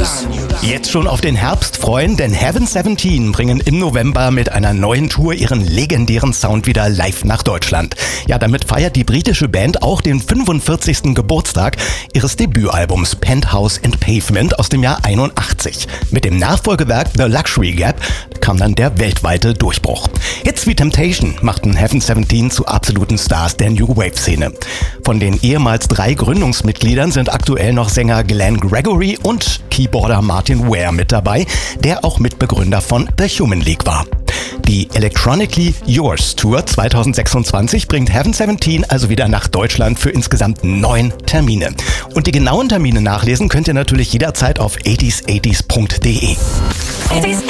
News. Jetzt schon auf den Herbst freuen, denn Heaven 17 bringen im November mit einer neuen Tour ihren legendären Sound wieder live nach Deutschland. Ja, damit feiert die britische Band auch den 45. Geburtstag ihres Debütalbums Penthouse and Pavement aus dem Jahr 81. Mit dem Nachfolgewerk The Luxury Gap kam dann der weltweite Durchbruch. Hits wie Temptation machten Heaven 17 zu absoluten Stars der New Wave-Szene. Von den ehemals 3 Gründungsmitgliedern sind aktuell noch Sänger Glenn Gregory und Keyboarder Martin Ware mit dabei, der auch Mitbegründer von The Human League war. Die Electronically Yours Tour 2026 bringt Heaven 17 also wieder nach Deutschland für insgesamt 9 Termine. Und die genauen Termine nachlesen könnt ihr natürlich jederzeit auf 80s80s.de. 80s.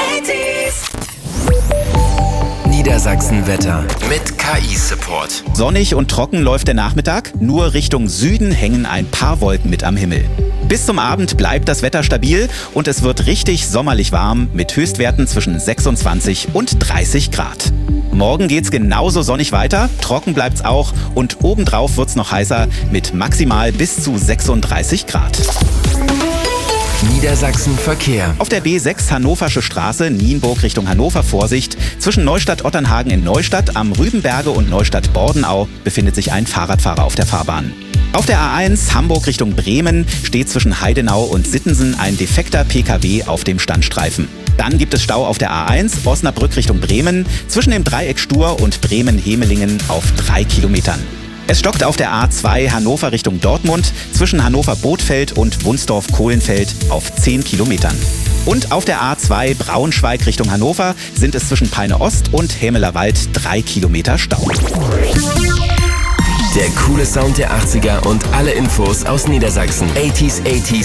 Niedersachsen-Wetter mit KI-Support. Sonnig und trocken läuft der Nachmittag, nur Richtung Süden hängen ein paar Wolken mit am Himmel. Bis zum Abend bleibt das Wetter stabil und es wird richtig sommerlich warm mit Höchstwerten zwischen 26 und 30 Grad. Morgen geht's genauso sonnig weiter, trocken bleibt's auch und obendrauf wird's noch heißer mit maximal bis zu 36 Grad. Niedersachsen Verkehr. Auf der B6 Hannoversche Straße, Nienburg Richtung Hannover Vorsicht. Zwischen Neustadt-Otternhagen in Neustadt am Rübenberge und Neustadt-Bordenau befindet sich ein Fahrradfahrer auf der Fahrbahn. Auf der A1 Hamburg Richtung Bremen steht zwischen Heidenau und Sittensen ein defekter PKW auf dem Standstreifen. Dann gibt es Stau auf der A1 Osnabrück Richtung Bremen zwischen dem Dreieck Stur und Bremen-Hemelingen auf 3 Kilometern. Es stockt auf der A2 Hannover Richtung Dortmund zwischen Hannover-Bothfeld und Wunsdorf-Kohlenfeld auf 10 Kilometern. Und auf der A2 Braunschweig Richtung Hannover sind es zwischen Peine Ost und Hämelerwald 3 Kilometer Stau. Der coole Sound der 80er und alle Infos aus Niedersachsen. 80s